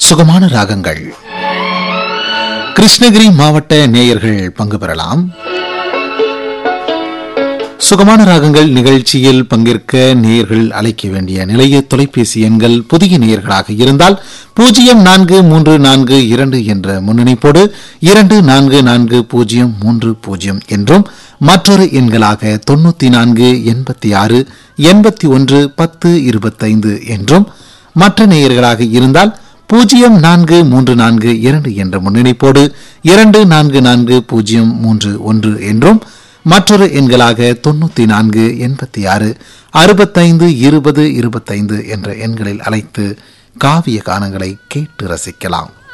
சுகமான ராகங்கள். கிருஷ்ணகிரி மாவட்ட நேயர்கள் பங்கு பெறலாம். சுகமான ராகங்கள் நிகழ்ச்சியில் பங்கேற்க நேயர்கள் அழைக்க வேண்டிய நிலைய தொலைபேசி எண்கள் புதிய நேயர்களாக இருந்தால் 0434 என்ற முன்னணிப்போடு 244030 என்றும் மற்றொரு எண்களாக 94 86 81 10 25 என்றும் மற்ற நேயர்களாக இருந்தால் 0434 என்ற முன்னணிப்போடு 244031 என்றும் மற்றொரு எண்களாக 94 86 65 20 25 என்ற எண்களில் அழைத்து காவிய கானங்களை கேட்டு ரசிக்கலாம்.